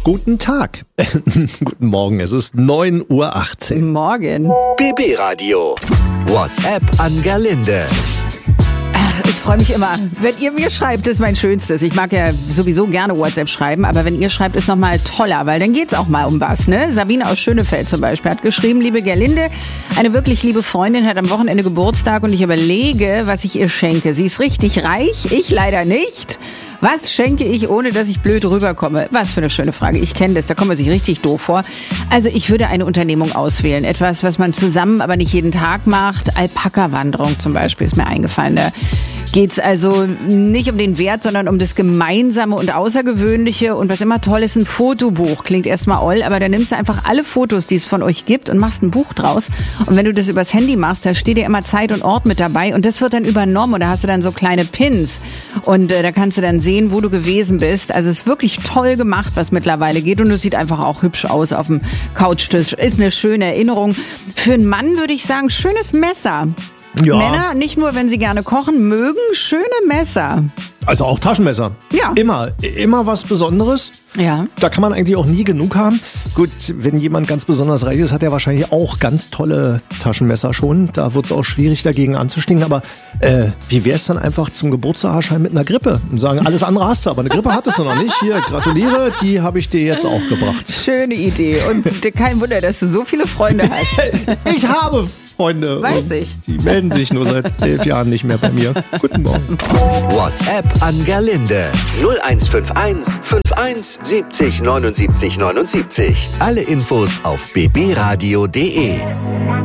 Guten Tag. Guten Morgen, es ist 9:18 Uhr. Morgen. BB Radio. WhatsApp an Gerlinde. Ich freue mich immer, wenn ihr mir schreibt, das ist mein Schönstes. Ich mag ja sowieso gerne WhatsApp schreiben, aber wenn ihr schreibt, ist nochmal toller, weil dann geht's auch mal um was, ne? Sabine aus Schönefeld zum Beispiel hat geschrieben, liebe Gerlinde, eine wirklich liebe Freundin hat am Wochenende Geburtstag und ich überlege, was ich ihr schenke. Sie ist richtig reich, ich leider nicht. Was schenke ich, ohne dass ich blöd rüberkomme? Was für eine schöne Frage. Ich kenne das, da kommt man sich richtig doof vor. Also ich würde eine Unternehmung auswählen. Etwas, was man zusammen, aber nicht jeden Tag macht. Alpaka-Wanderung zum Beispiel ist mir eingefallen. Da geht's also nicht um den Wert, sondern um das Gemeinsame und Außergewöhnliche. Und was immer toll ist, ein Fotobuch. Klingt erstmal oll, aber da nimmst du einfach alle Fotos, die es von euch gibt und machst ein Buch draus. Und wenn du das übers Handy machst, da steht dir immer Zeit und Ort mit dabei. Und das wird dann übernommen und da hast du dann so kleine Pins. Und da kannst du dann sehen, wo du gewesen bist. Also es ist wirklich toll gemacht, was mittlerweile geht. Und es sieht einfach auch hübsch aus auf dem Couchtisch. Ist eine schöne Erinnerung. Für einen Mann würde ich sagen, schönes Messer. Ja. Männer, nicht nur, wenn sie gerne kochen, mögen schöne Messer. Also auch Taschenmesser. Ja. Immer was Besonderes. Ja. Da kann man eigentlich auch nie genug haben. Gut, wenn jemand ganz besonders reich ist, hat er wahrscheinlich auch ganz tolle Taschenmesser schon. Da wird es auch schwierig, dagegen anzustinken. Aber wie wäre es dann einfach zum Geburtstag erscheinen mit einer Grippe? Und sagen, alles andere hast du, aber eine Grippe hattest du noch nicht. Hier, gratuliere, die habe ich dir jetzt auch gebracht. Schöne Idee. Und kein Wunder, dass du so viele Freunde hast. Ich habe Freunde. Weiß ich. Die melden sich nur seit 11 Jahren nicht mehr bei mir. Guten Morgen. WhatsApp an Gerlinde. 0151 51 70 79 79. Alle Infos auf bbradio.de.